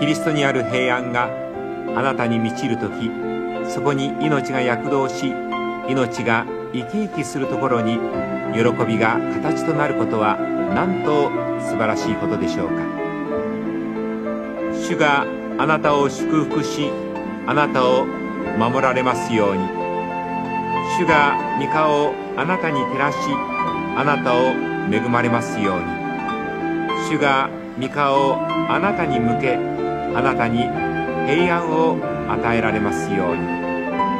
キリストにある平安があなたに満ちるとき、そこに命が躍動し、命が生き生きするところに喜びが形となることはなんと素晴らしいことでしょうか。主があなたを祝福し、あなたを守られますように。主が御顔をあなたに照らし、あなたを恵まれますように。主が御顔をあなたに向け、あなたに平安を与えられますように。